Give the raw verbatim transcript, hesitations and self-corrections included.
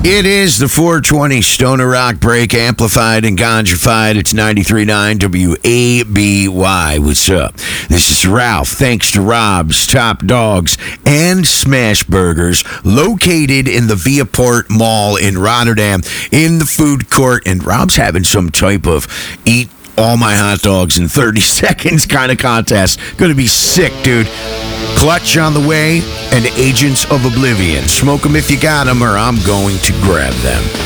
It is the four twenty Stoner Rock Break, amplified and gonjified. It's ninety-three point nine W A B Y. What's up? This is Ralph. Thanks to Rob's, Top Dogs, and Smash Burgers, located in the Viaport Mall in Rotterdam, in the food court. And Rob's having some type of eat all my hot dogs in thirty seconds kind of contest. Going to be sick, dude. Clutch on the way, and Agents of Oblivion. Smoke them if you got them, or I'm going to grab them.